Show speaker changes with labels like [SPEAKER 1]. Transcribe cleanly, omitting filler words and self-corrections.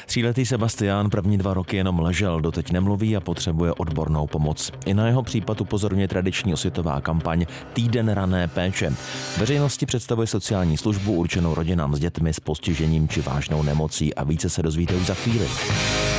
[SPEAKER 1] Tříletý Sebastián první 2 roky jenom ležel, doteď nemluví a potřebuje odbornou pomoc. I na jeho případ upozorňuje tradiční osvětová kampaň Týden rané péče. Veřejnosti představuje sociální službu určenou rodinám s dětmi s postižením či vážnou nemocí a více se dozvíte už za chvíli.